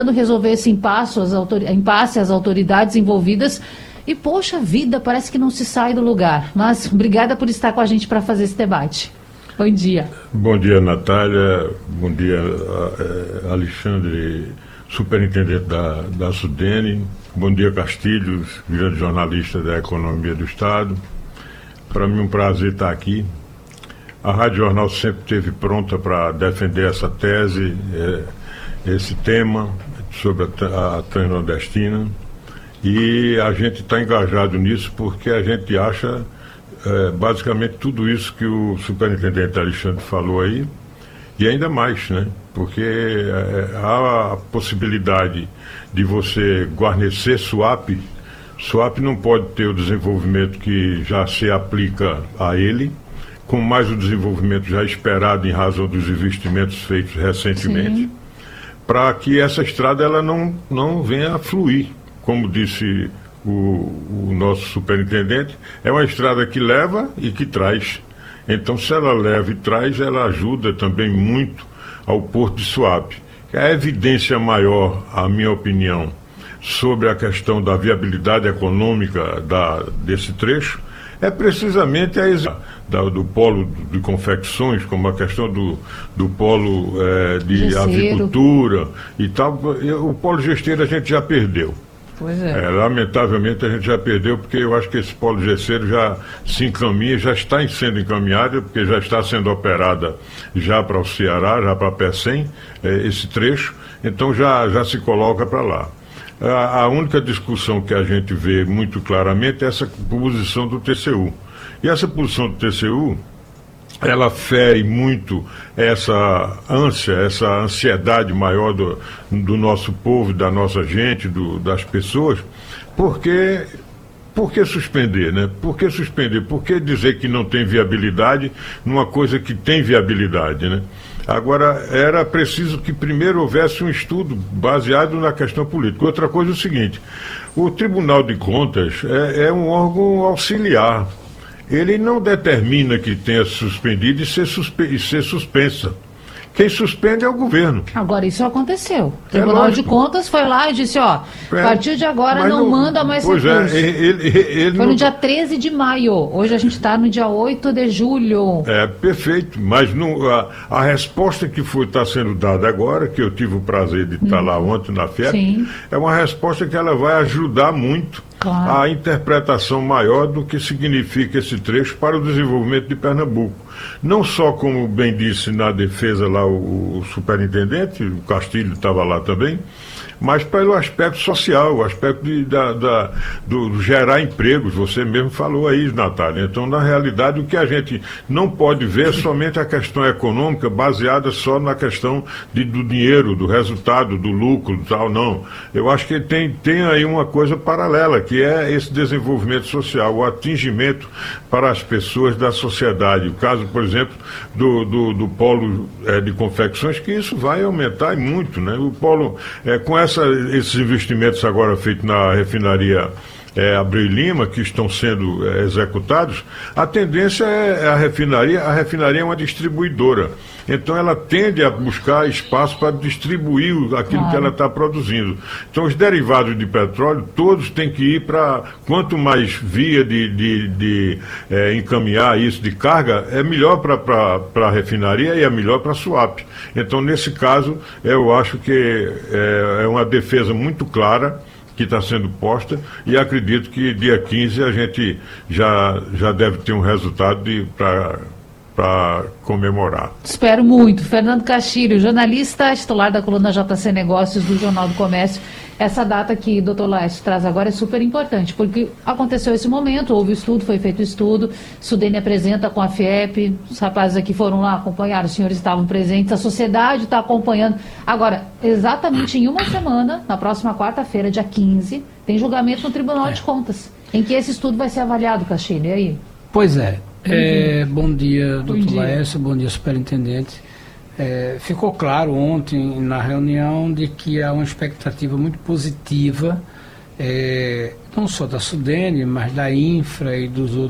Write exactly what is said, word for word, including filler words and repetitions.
resolver esse impasse às, autor... impasse às autoridades envolvidas e, poxa vida, parece que não se sai do lugar. Mas obrigada por estar com a gente para fazer esse debate. Bom dia. Bom dia, Natália. Bom dia, Alexandre, superintendente da, da Sudene. Bom dia, Castilhos, grande jornalista da Economia do Estado. Para mim é um prazer estar aqui. A Rádio Jornal sempre esteve pronta para defender essa tese, esse tema sobre a, a Transnordestina, e a gente está engajado nisso porque a gente acha é, basicamente tudo isso que o superintendente Alexandre falou aí, e ainda mais, né? Porque é, há a possibilidade de você guarnecer swap. Swap não pode ter o desenvolvimento que já se aplica a ele, com mais o desenvolvimento já esperado em razão dos investimentos feitos recentemente, para que essa estrada ela não, não venha a fluir. Como disse o, o nosso superintendente, é uma estrada que leva e que traz. Então, se ela leva e traz, ela ajuda também muito ao Porto de Suape. A evidência maior, a minha opinião, sobre a questão da viabilidade econômica da, desse trecho, é precisamente a da, do polo de confecções, como a questão do, do polo é, de Gesteiro. Avicultura e tal. O polo gesteiro a gente já perdeu. Pois é. É, lamentavelmente a gente já perdeu, porque eu acho que esse polo gesteiro já se encaminha, já está sendo encaminhado, porque já está sendo operada já para o Ceará, já para a Pecém, é, esse trecho, então já, já se coloca para lá. A, a única discussão que a gente vê muito claramente é essa posição do T C U. E essa posição do T C U, ela fere muito essa ânsia, essa ansiedade maior do, do nosso povo, da nossa gente, do, das pessoas, porque... Por que suspender, né? Por que suspender? Por que dizer que não tem viabilidade numa coisa que tem viabilidade, né? Agora, era preciso que primeiro houvesse um estudo baseado na questão política. Outra coisa é o seguinte, o Tribunal de Contas é, é um órgão auxiliar. Ele não determina que tenha suspendido e ser, suspe e ser suspensa. Quem suspende é o governo. Agora, isso aconteceu. O Tribunal é de Contas foi lá e disse, ó, é, a partir de agora não, não manda mais recursos. Pois é, ele, ele, ele foi no não... dia treze de maio. Hoje a gente está no dia oito de julho. É, perfeito. Mas não, a, a resposta que foi está sendo dada agora, que eu tive o prazer de estar hum. lá ontem na F I E P, é uma resposta que ela vai ajudar muito. Claro. A interpretação maior do que significa esse trecho para o desenvolvimento de Pernambuco. Não só, como bem disse na defesa lá o, o superintendente, o Castilho estava lá também, mas pelo aspecto social, o aspecto de da, da, do gerar empregos, você mesmo falou aí, Natália. Então, na realidade, o que a gente não pode ver é somente a questão econômica baseada só na questão de, do dinheiro, do resultado, do lucro e tal, não. Eu acho que tem, tem aí uma coisa paralela, que é esse desenvolvimento social, o atingimento para as pessoas da sociedade. O caso, por exemplo, do, do, do polo é, de confecções, que isso vai aumentar muito, né? O polo, é, com essa Essa, esses investimentos agora feitos na refinaria é, Abreu e Lima, que estão sendo é, executados, a tendência é a refinaria, a refinaria é uma distribuidora, então ela tende a buscar espaço para distribuir aquilo claro. Que ela está produzindo. Então os derivados de petróleo, todos têm que ir para, quanto mais via de, de, de é, encaminhar isso de carga, é melhor para a refinaria e é melhor para a Suap. Então nesse caso, eu acho que é, é uma defesa muito clara que está sendo posta, e acredito que dia quinze a gente já, já deve ter um resultado para comemorar. Espero muito. Fernando Castilho, jornalista titular da coluna J C Negócios do Jornal do Comércio. Essa data que o doutor Laércio traz agora é super importante, porque aconteceu esse momento, houve o estudo, foi feito o estudo, Sudene apresenta com a F I E P, os rapazes aqui foram lá acompanhar, os senhores estavam presentes, a sociedade está acompanhando. Agora, exatamente em uma semana, na próxima quarta-feira, dia quinze, tem julgamento no Tribunal é. de Contas, em que esse estudo vai ser avaliado, Castilho, e aí? Pois é. é bom dia, doutor Laércio, bom dia, superintendente. É, ficou claro ontem na reunião de que há uma expectativa muito positiva, é, não só da Sudene, mas da Infra e dos outros